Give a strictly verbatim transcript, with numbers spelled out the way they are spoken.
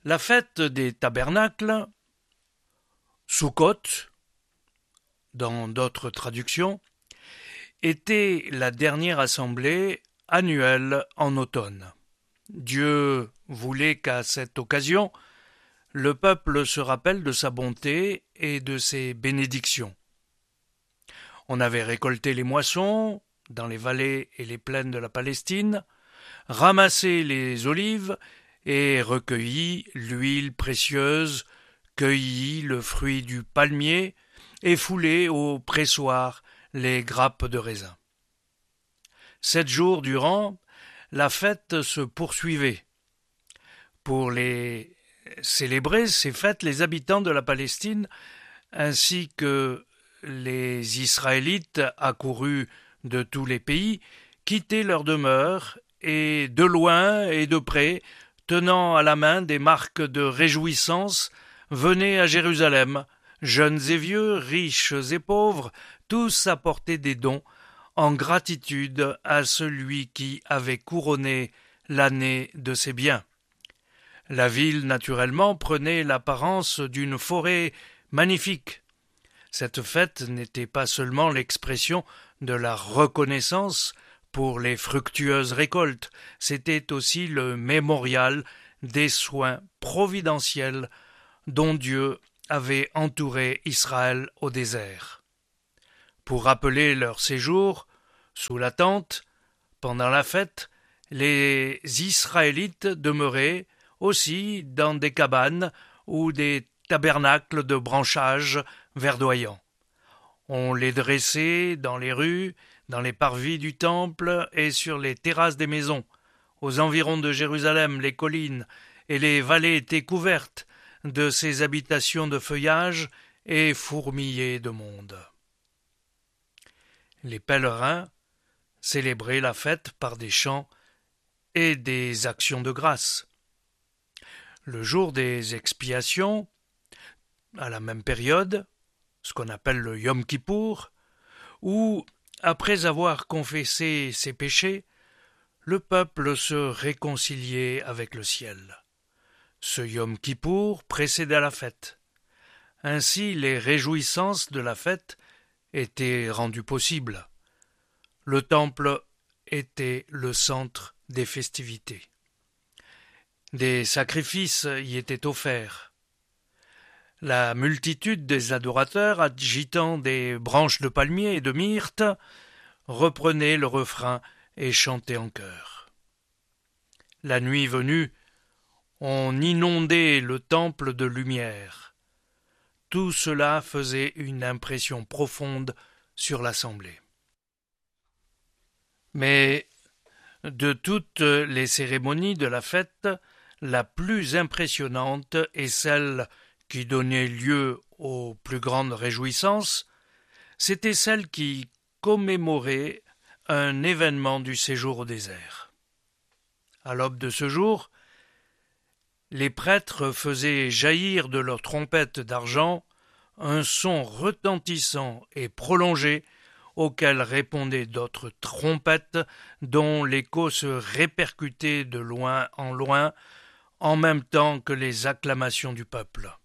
La fête des tabernacles, Sukkot, dans d'autres traductions, était la dernière assemblée annuelle en automne. Dieu voulait qu'à cette occasion, le peuple se rappelle de sa bonté et de ses bénédictions. On avait récolté les moissons dans les vallées et les plaines de la Palestine, ramassé les olives et recueilli l'huile précieuse, cueilli le fruit du palmier et foulé au pressoir les grappes de raisin. Sept jours durant, la fête se poursuivait. Pour les célébrer ces fêtes, les habitants de la Palestine ainsi que les Israélites accourus de tous les pays quittaient leur demeure et de loin et de près, tenant à la main des marques de réjouissance, venaient à Jérusalem, jeunes et vieux, riches et pauvres, tous apportaient des dons en gratitude à celui qui avait couronné l'année de ses biens. La ville, naturellement, prenait l'apparence d'une forêt magnifique. Cette fête n'était pas seulement l'expression de la reconnaissance pour les fructueuses récoltes, c'était aussi le mémorial des soins providentiels dont Dieu avait entouré Israël au désert. Pour rappeler leur séjour sous la tente, pendant la fête, les Israélites demeuraient aussi dans des cabanes ou des tabernacles de branchages verdoyants. On les dressait dans les rues, dans les parvis du temple et sur les terrasses des maisons. Aux environs de Jérusalem, les collines et les vallées étaient couvertes de ces habitations de feuillage et fourmillées de monde. Les pèlerins célébraient la fête par des chants et des actions de grâce. Le jour des expiations, à la même période, ce qu'on appelle le Yom Kippour, où, après avoir confessé ses péchés, le peuple se réconciliait avec le ciel. Ce Yom Kippour précédait la fête. Ainsi, les réjouissances de la fête étaient rendues possibles. Le temple était le centre des festivités. Des sacrifices y étaient offerts. La multitude des adorateurs, agitant des branches de palmier et de myrte, reprenait le refrain et chantait en chœur. La nuit venue, on inondait le temple de lumière. Tout cela faisait une impression profonde sur l'assemblée. Mais de toutes les cérémonies de la fête, la plus impressionnante est celle qui donnait lieu aux plus grandes réjouissances, c'était celle qui commémorait un événement du séjour au désert. À l'aube de ce jour, les prêtres faisaient jaillir de leurs trompettes d'argent un son retentissant et prolongé auquel répondaient d'autres trompettes dont l'écho se répercutait de loin en loin en même temps que les acclamations du peuple.